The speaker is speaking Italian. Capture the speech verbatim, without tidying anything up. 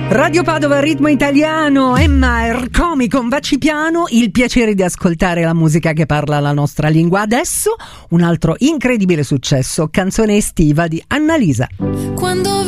Radio Padova, ritmo italiano, Emma Ercomi con Vacci Piano, il piacere di ascoltare la musica che parla la nostra lingua. Adesso un altro incredibile successo, canzone estiva di Annalisa. Quando